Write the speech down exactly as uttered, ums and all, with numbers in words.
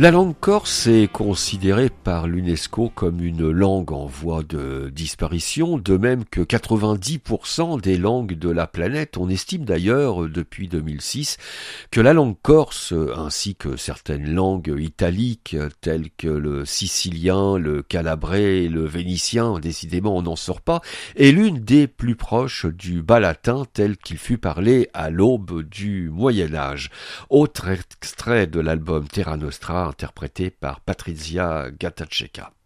La langue corse est considérée par l'UNESCO comme une langue en voie de disparition, de même que quatre-vingt-dix pour cent des langues de la planète. On estime d'ailleurs, depuis deux mille six, que la langue corse, ainsi que certaines langues italiques, telles que le sicilien, le calabrais et le vénitien, décidément on n'en sort pas, est l'une des plus proches du bas latin tel qu'il fut parlé à l'aube du Moyen-Âge. Autre extrait de l'album Terra Nostra, interprété par Patrizia Gattacheca.